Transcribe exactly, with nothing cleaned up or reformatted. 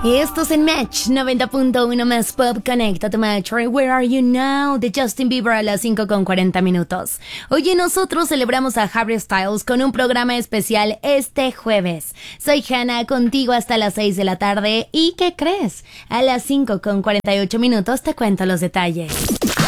Esto es en Match noventa punto uno más Pop. Conecta tu Metro. Where Are You Now de Justin Bieber a las cinco con cuarenta minutos. Oye, nosotros celebramos a Harry Styles con un programa especial este jueves. Soy Hannah, contigo hasta las seis de la tarde. ¿Y qué crees? A las cinco con cuarenta y ocho minutos te cuento los detalles.